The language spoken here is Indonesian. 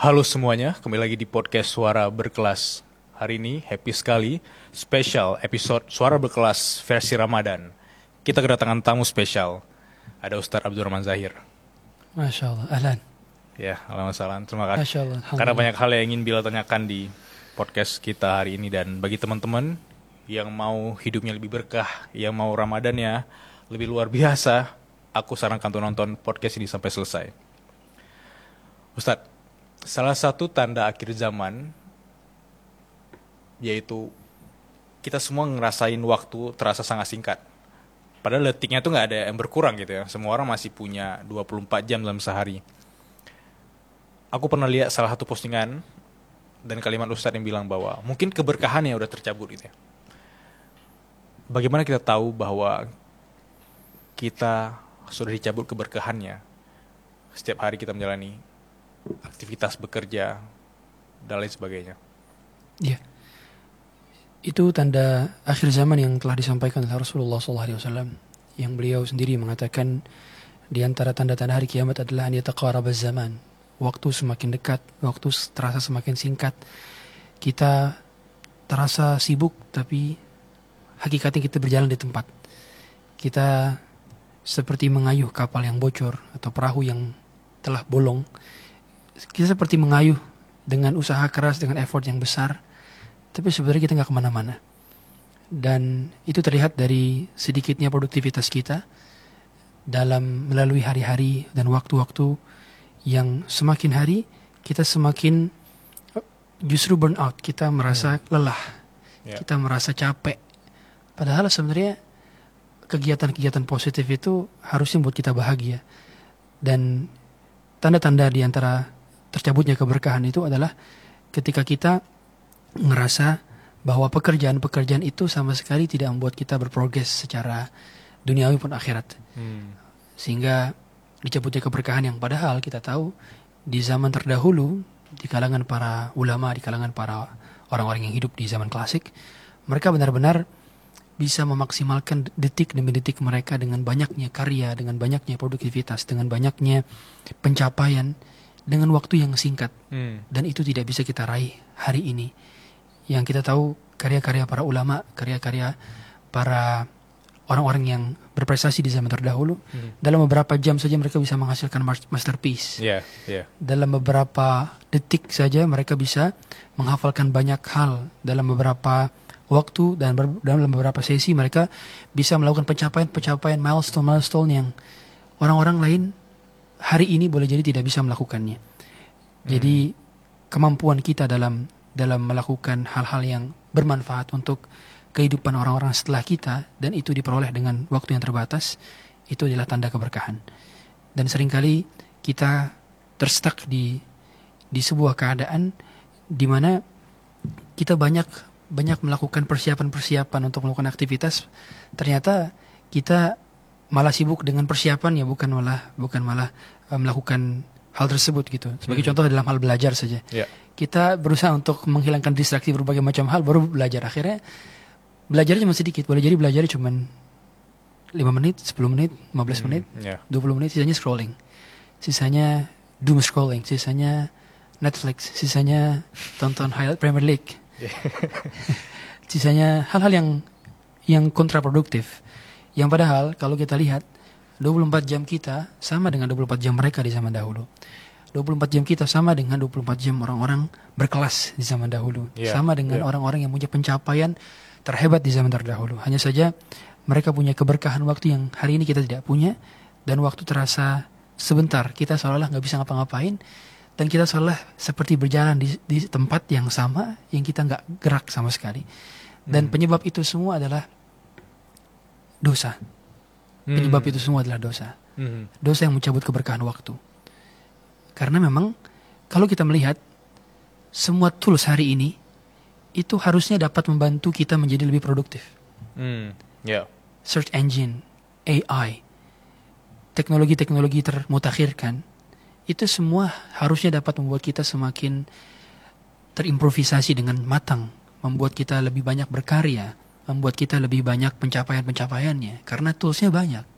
Halo semuanya, kembali lagi di podcast Suara Berkelas. Hari ini happy sekali, spesial episode Suara Berkelas versi Ramadan. Kita kedatangan tamu spesial, ada Ustadz Abdurrahman Zahir. Masya Allah, ahlan. Ya, alhamdulillah, terima kasih. Masya Allah, Karena banyak hal yang ingin Bila tanyakan di podcast kita hari ini. Dan bagi teman-teman yang mau hidupnya lebih berkah, yang mau Ramadannya lebih luar biasa, aku sarankan untuk nonton podcast ini sampai selesai. Ustadz, salah satu tanda akhir zaman yaitu kita semua ngerasain waktu terasa sangat singkat. Padahal detiknya tuh nggak ada yang berkurang gitu ya. Semua orang masih punya 24 jam dalam sehari. Aku pernah lihat salah satu postingan dan kalimat Ustadz yang bilang bahwa mungkin keberkahannya udah tercabut gitu ya. Bagaimana kita tahu bahwa kita sudah dicabut keberkahannya setiap hari kita menjalani aktivitas bekerja dan lain sebagainya? Ya, itu tanda akhir zaman yang telah disampaikan oleh Rasulullah SAW, yang beliau sendiri mengatakan di antara tanda-tanda hari kiamat adalah an yataqarabaz zaman. Waktu semakin dekat, waktu terasa semakin singkat. Kita terasa sibuk, tapi hakikatnya kita berjalan di tempat. Kita seperti mengayuh kapal yang bocor atau perahu yang telah bolong. Kita seperti mengayuh dengan usaha keras, dengan effort yang besar, tapi sebenarnya kita nggak kemana-mana. Dan itu terlihat dari sedikitnya produktivitas kita dalam melalui hari-hari dan waktu-waktu yang semakin hari kita semakin justru burn out. Kita merasa lelah, kita merasa capek. Padahal sebenarnya kegiatan-kegiatan positif itu harusnya membuat kita bahagia. Dan tanda-tanda di antara tercabutnya keberkahan itu adalah ketika kita ngerasa bahwa pekerjaan-pekerjaan itu sama sekali tidak membuat kita berprogres secara duniawi pun akhirat. Sehingga dicabutnya keberkahan yang padahal kita tahu di zaman terdahulu, di kalangan para ulama, di kalangan para orang-orang yang hidup di zaman klasik, mereka benar-benar bisa memaksimalkan detik demi detik mereka dengan banyaknya karya, dengan banyaknya produktivitas, dengan banyaknya pencapaian, dengan waktu yang singkat. Dan itu tidak bisa kita raih hari ini. Yang kita tahu karya-karya para ulama, karya-karya para orang-orang yang berprestasi di zaman terdahulu, dalam beberapa jam saja mereka bisa menghasilkan masterpiece. Dalam beberapa detik saja mereka bisa menghafalkan banyak hal. Dalam beberapa waktu dan dalam beberapa sesi mereka bisa melakukan pencapaian-pencapaian, milestone yang orang-orang lain hari ini boleh jadi tidak bisa melakukannya. Jadi kemampuan kita dalam melakukan hal-hal yang bermanfaat untuk kehidupan orang-orang setelah kita, dan itu diperoleh dengan waktu yang terbatas, itu adalah tanda keberkahan. Dan seringkali kita terstuck di sebuah keadaan di mana kita banyak melakukan persiapan untuk melakukan aktivitas, ternyata kita malah sibuk dengan persiapan, ya bukan malah melakukan hal tersebut gitu. Sebagai contoh dalam hal belajar saja. Kita berusaha untuk menghilangkan distraksi berbagai macam hal baru belajar. Akhirnya belajarnya cuma sedikit. Boleh jadi belajarnya cuma 5 menit, 10 menit, 15 menit, 20 menit, sisanya scrolling. Sisanya doom scrolling, sisanya Netflix, sisanya tonton highlight Premier League. Sisanya hal-hal yang kontraproduktif. Yang padahal kalau kita lihat 24 jam kita sama dengan 24 jam mereka di zaman dahulu. 24 jam kita sama dengan 24 jam orang-orang berkelas di zaman dahulu. Sama dengan orang-orang yang punya pencapaian terhebat di zaman terdahulu. Hanya saja mereka punya keberkahan waktu yang hari ini kita tidak punya. Dan waktu terasa sebentar. Kita seolah-olah gak bisa ngapa-ngapain. Dan kita seolah seperti berjalan di tempat yang sama, yang kita gak gerak sama sekali. Dan penyebab itu semua adalah dosa. Penyebab itu semua adalah dosa. Dosa yang mencabut keberkahan waktu. Karena memang kalau kita melihat semua tools hari ini itu harusnya dapat membantu kita menjadi lebih produktif. Search engine, AI, teknologi-teknologi termutakhirkan, itu semua harusnya dapat membuat kita semakin terimprovisasi dengan matang, membuat kita lebih banyak berkarya, membuat kita lebih banyak pencapaian-pencapaiannya, karena toolsnya banyak.